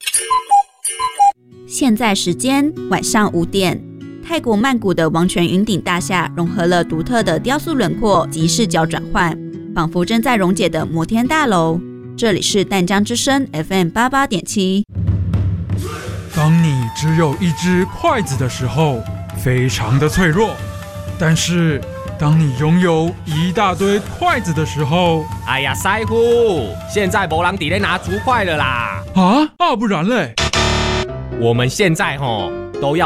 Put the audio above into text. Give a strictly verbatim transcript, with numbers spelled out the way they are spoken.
现在时间晚上五点，泰国曼谷的王权云顶大厦融合了独特的雕塑轮廓及视角转换，仿佛正在溶解的摩天大楼。这里是淡江之声 F M 八八点七。 当你只有一只筷子的时候，非常的脆弱；但是当你拥有一大堆筷子的时候， 哎呀，师傅，现在没人在那拿竹筷了啦！ 啊啊，不然嘞？ 我们现在吼